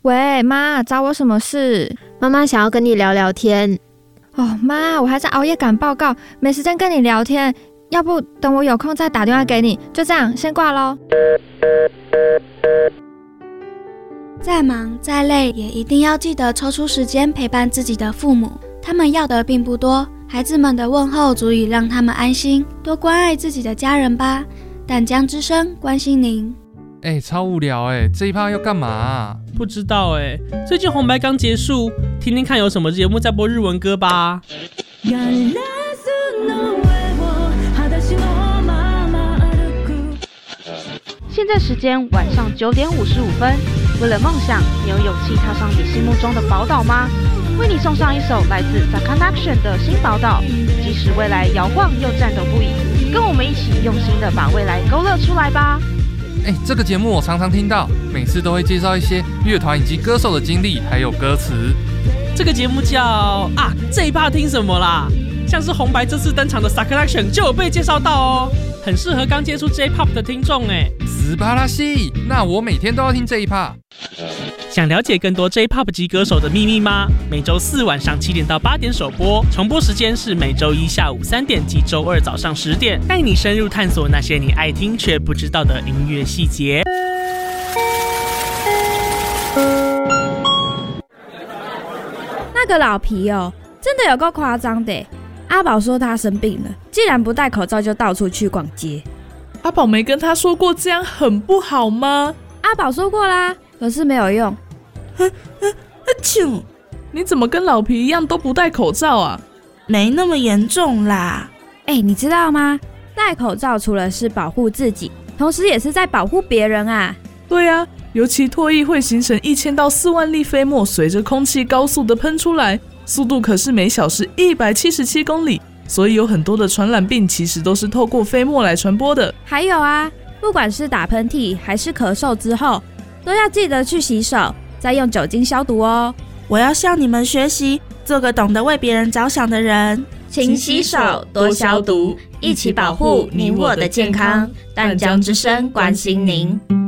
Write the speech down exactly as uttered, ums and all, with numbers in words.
喂，妈，找我什么事？ 妈妈想要跟你聊聊天。 哦，妈，我还在熬夜赶报告，没时间跟你聊天，要不等我有空再打电话给你。就这样，先挂咯。 再忙再累，也一定要记得抽出时间陪伴自己的父母。他们要的并不多，孩子们的问候足以让他们安心。多关爱自己的家人吧。淡江之声关心您。 哎、欸，超无聊哎、欸！这一趴要干嘛、啊？ 不知道哎、欸。最近红白刚结束，听听看有什么节目在播日文歌吧。 现在时间晚上九点五十五分。为了梦想，你有勇气踏上你心目中的宝岛吗？为你送上一首来自 Sakanaction 的新宝岛，即使未来摇晃又颤抖不已，跟我们一起用心的把未来勾勒出来吧。 哎、欸，这个节目我常常听到，每次都会介绍一些乐团以及歌手的经历，还有歌词。 这个节目叫啊，这一趴听什么啦？像是红白这次登场的 Sakanaction 就有被介绍到哦，很适合刚接触 J-Pop 的听众哎。 斯巴拉西，那我每天都要听这一趴。 想了解更多 J-Pop 级歌手的秘密吗？每周四晚上七点到八点首播，重播时间是每周一下午三点及周二早上十点，带你深入探索那些你爱听却不知道的音乐细节。 那个老皮哦，真的有够夸张的。阿宝说他生病了，既然不戴口罩就到处去逛街。 阿宝没跟他说过这样很不好吗？ 阿宝说过啦，可是没有用。 哼哼，啾！你怎么跟老皮一样都不戴口罩啊？ 没那么严重啦。 哎、欸，你知道吗？戴口罩除了是保护自己，同时也是在保护别人啊。 对啊，尤其唾液会形成一千到四万粒飞沫，随着空气高速的喷出来，速度可是每小时一百七十七公里。所以有很多的传染病其实都是透过飞沫来传播的。 还有啊，不管是打喷嚏还是咳嗽之后，都要记得去洗手，再用酒精消毒哦。 我要向你们学习，做个懂得为别人着想的人。 勤洗手，多消毒，一起保护你我的健康。淡江之声关心您。